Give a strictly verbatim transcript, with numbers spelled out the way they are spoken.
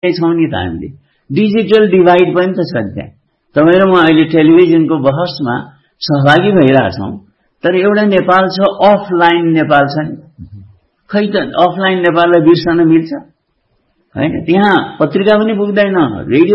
छौं नि त हामीले डिजिटल डिभाइड पनि त छ त्यहाँ। तपाईँ र म अहिले टेलिभिजनको बहसमा सहभागी भइरहेछौँ, तर एउटा नेपाल छ अफलाइन नेपाल छ नि। खै त अफलाइन नेपाललाई बिर्सन मिल्छ? हैन, त्यहाँ पत्रिका पनि पुग्दैन, रेडियो